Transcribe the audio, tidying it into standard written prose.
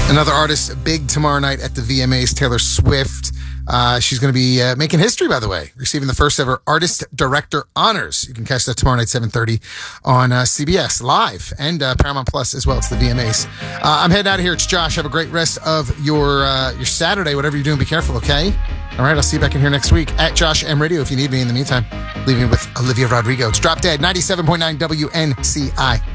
Another artist big tomorrow night at the VMAs, Taylor Swift. She's going to be making history, by the way, receiving the first ever Artist Director Honors. You can catch that tomorrow night, 7:30 on CBS Live and Paramount Plus as well. It's the VMAs. I'm heading out of here. It's Josh. Have a great rest of your Saturday, whatever you're doing. Be careful, okay? All right, I'll see you back in here next week at Josh M Radio if you need me. In the meantime, leave me with Olivia Rodrigo. It's Drop Dead, 97.9 WNCI.